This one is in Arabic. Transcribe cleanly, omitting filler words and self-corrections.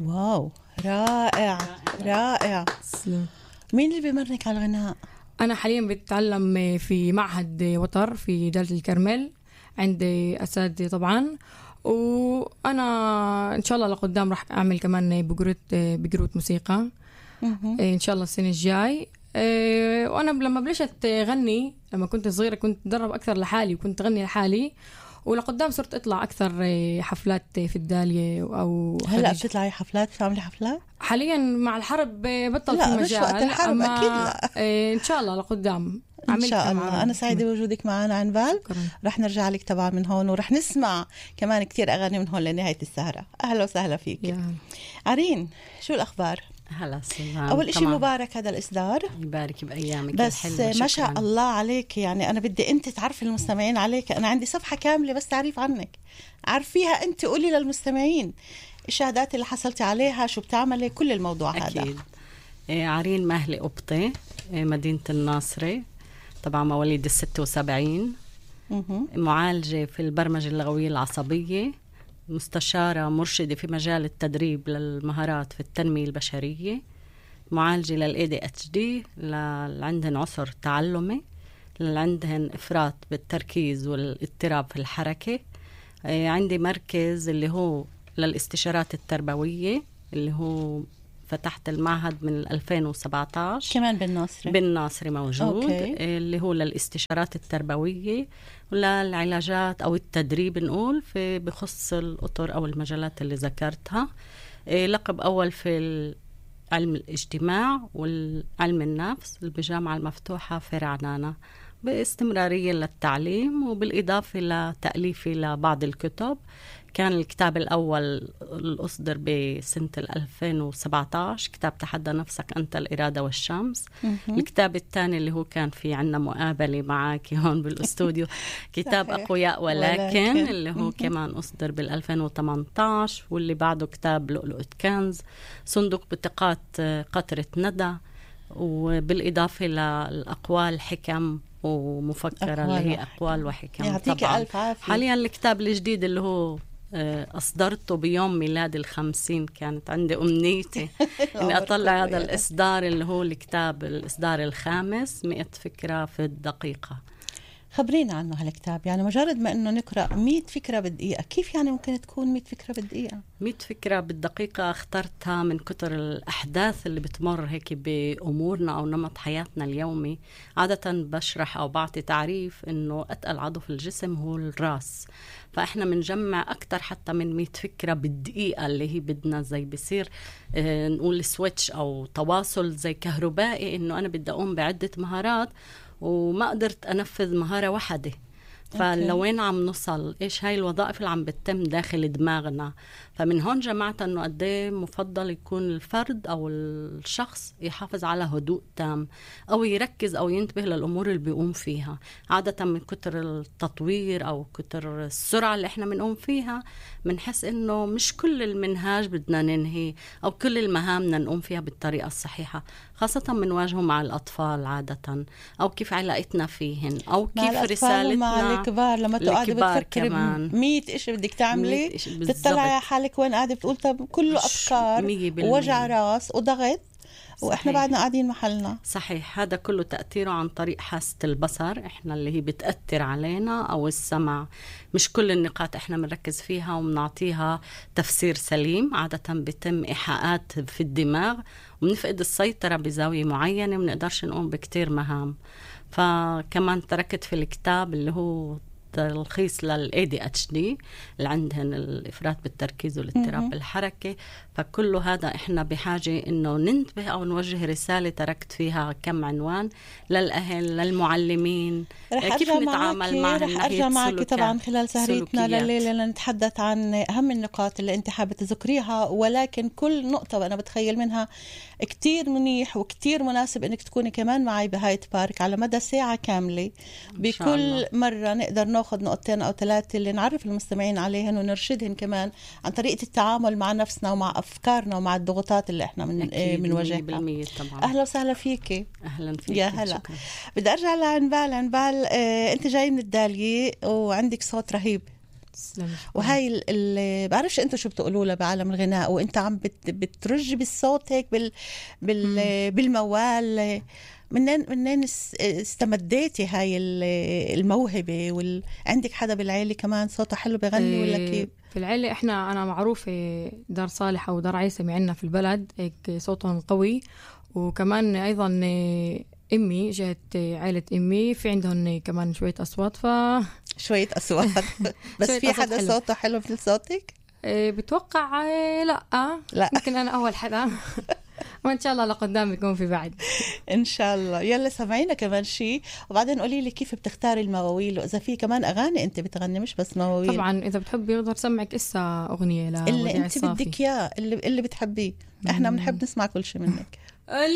واو، رائع رائع. مين اللي بيمرنك على الغناء؟ أنا حاليا بتعلم في معهد وتر في دلتا الكرمل، عندي أساتذة طبعا، وأنا إن شاء الله لقدام راح أعمل كمان بقروت موسيقى إن شاء الله السنة الجاي. وأنا لما بلشت غني لما كنت صغيرة كنت أدرب أكثر لحالي وكنت غني لحالي، ولقدام صرت أطلع أكثر حفلات في الدالية أو هلا بتطلعي حفلات؟ بتعملي حفلات؟ حاليا مع الحرب بطل لا في مش مجال، وقت الحرب أكيد لا. إن شاء الله لقدام إن شاء الله. أنا سعيدة بوجودك معنا عنبال. رح نرجع لك طبعا من هون، ورح نسمع كمان كتير أغاني من هون لنهاية السهرة. أهلا وسهلا فيك عرين. شو الأخبار؟ هلا سلام. أول إشي مبارك هذا الإصدار، يبارك بأيامك بس الحلوة. ما شاء الله عليك. يعني أنا بدي أنت تعرفي المستمعين عليك. أنا عندي صفحة كاملة بس تعريف عنك، عارفيها أنت. قولي للمستمعين الشهادات اللي حصلتي عليها، شو بتعملي، كل الموضوع أكيد. هذا. عرين ماهلي قبطي، مدينة الناصري، طبعا مواليد 76، معالجة في البرمجة اللغوية العصبية، مستشارة مرشدة في مجال التدريب للمهارات في التنمية البشرية، معالجة للADHD اللي عندهن عسر تعلمي، اللي عندهن إفراط بالتركيز والاضطراب في الحركة. عندي مركز اللي هو للاستشارات التربوية اللي هو فتحت المعهد من 2017 كمان بالناصري موجود. اللي هو للاستشارات التربوية وللعلاجات أو التدريب نقول في بخص الأطر أو المجالات اللي ذكرتها. لقب أول في علم الاجتماع والعلم النفس بالجامعة المفتوحة في رعنانة، باستمرارية للتعليم وبالإضافة لتأليفي لبعض الكتب. كان الكتاب الأول الأصدر بسنة 2017 كتاب تحدى نفسك أنت الإرادة والشمس. الكتاب الثاني اللي هو كان في عنا مقابلة معك هون بالاستوديو كتاب أقوياء ولكن اللي هو كمان أصدر بال2018. واللي بعده كتاب لؤلؤة كنز، صندوق بطاقات قطرة ندى، وبالإضافة للأقوال حكم ومفكرة اللي هي أقوال وحكم. يعطيك ألف عافية. حاليا الكتاب الجديد اللي هو أصدرته بيوم ميلاد 50، كانت عندي أمنيتي إني أطلع هذا الإصدار اللي هو الإصدار الخامس، 100 فكرة في الدقيقة. خبرينا عنه هالكتاب. يعني مجرد ما إنه نقرأ 100 فكرة بالدقيقة، كيف يعني ممكن تكون 100 فكرة بالدقيقة؟ 100 فكرة بالدقيقة اخترتها من كتر الأحداث اللي بتمر هيك بأمورنا أو نمط حياتنا اليومي. عادة بشرح أو بعطي تعريف إنه أتقل عضو في الجسم هو الرأس، فإحنا منجمع أكتر حتى من 100 فكرة بالدقيقة اللي هي بدنا زي بصير نقول سويتش أو تواصل زي كهربائي، إنه أنا بدي أقوم بعدة مهارات وما قدرت أنفذ مهارة واحدة. فلوين عم نصل، إيش هاي الوظائف اللي عم بتتم داخل دماغنا. فمن هون جمعت أنه قديه مفضل يكون الفرد أو الشخص يحافظ على هدوء تام أو يركز أو ينتبه للأمور اللي بيقوم فيها. عادة من كتر التطوير أو كتر السرعة اللي إحنا بنقوم فيها بنحس إنه مش كل المنهاج بدنا ننهي أو كل المهام بدنا نقوم فيها بالطريقة الصحيحة، خاصة بنواجهه مع الأطفال عادة، أو كيف علاقتنا فيهن، أو كيف رسالتنا مع الكبار. لما تقعدي بتفكري 100 إشي بدك تعملي، تطلعي على حالك وين قاعدة بتقول طب كله أفكار ووجع راس وضغط، وإحنا بعدنا قاعدين محلنا. صحيح. هذا كله تأثيره عن طريق حاسة البصر إحنا اللي هي بتأثر علينا، أو السمع. مش كل النقاط إحنا بنركز فيها وبنعطيها تفسير سليم. عادة بتم إيحاءات في الدماغ وبنفقد السيطرة بزاوية معينة ومنقدرش نقوم بكتير مهام. فكمان تركت في الكتاب اللي هو تلخيص للADHD اللي عندهن الإفراط بالتركيز والاضطراب بالحركة. فكل هذا إحنا بحاجة إنه ننتبه أو نوجه رسالة تركت فيها كم عنوان للأهل للمعلمين، كيف نتعامل معهم. رح أرجع معك طبعا خلال سهرتنا لليلة لنتحدث عن أهم النقاط اللي أنت حابة تذكريها، ولكن كل نقطة وأنا بتخيل منها كتير منيح وكتير مناسب إنك تكوني كمان معي بهاية بارك على مدى ساعة كاملة. بكل مرة نقدر ناخذ نقطتين أو ثلاثة اللي نعرف المستمعين عليهن ونرشدهن كمان عن طريقة التعامل مع نفسنا ومع أفكارنا ومع الضغوطات اللي إحنا بنواجهها. أهلا وسهلا فيكي. أهلا فيك. يا هلا. بدي أرجع لعنبال. عنبال، أنت جاي من الدالية وعندك صوت رهيب. وهاي اللي بعرفش انتوا شو بتقولوا لها بعالم الغناء، وانت عم بترج بالصوت هيك بالموال. منين استمديتي هاي الموهبة؟ عندك حدا بالعيلة كمان صوته حلو بغني ولا كيف؟ في العيلة أنا معروفة دار صالح أو دار عيسى عندنا في البلد، هيك صوتهم قوي. وكمان أيضا أمي جهة عائلة أمي في عندهم كمان شوية أصوات. شوية أصوات بس في حدا حلو. صوته حلو مثل صوتك؟ بتوقع لا ممكن أنا أول حدا وإن شاء الله لقدام يكون في بعد إن شاء الله. يلا سمعينا كمان شيء وبعدين قولي لي كيف بتختاري المواويل، وإذا في كمان أغاني أنت بتغني مش بس مواويل. طبعا إذا بتحبي أقدر سمعك إسا أغنية اللي أنت بدك إياه، اللي بتحبيه. إحنا بنحب نسمع كل شيء منك.